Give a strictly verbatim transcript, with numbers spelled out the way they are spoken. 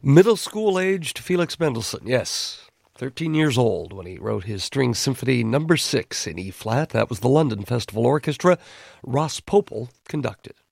Middle school-aged Felix Mendelssohn, yes. thirteen years old when he wrote his String Symphony number six in E-flat. That was the London Festival Orchestra. Ross Popel conducted.